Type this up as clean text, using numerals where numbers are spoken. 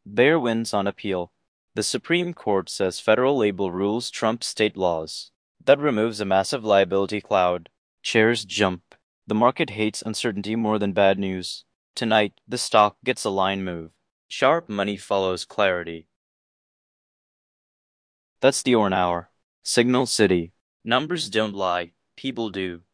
Bayer wins on appeal. The Supreme Court says federal label rules trump state laws. That removes a massive liability cloud. Shares jump. The market hates uncertainty more than bad news. Tonight, the stock gets a line move. Sharp money follows clarity. That's the Orn Hour. Signal City. Numbers don't lie. People do.